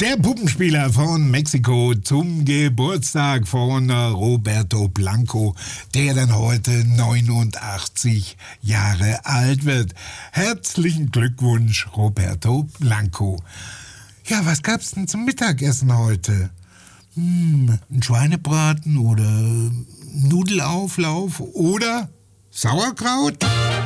Der Puppenspieler von Mexiko zum Geburtstag von Roberto Blanco, der dann heute 89 Jahre alt wird. Herzlichen Glückwunsch, Roberto Blanco. Ja, was gab's denn zum Mittagessen heute? Ein Schweinebraten oder Nudelauflauf oder Sauerkraut?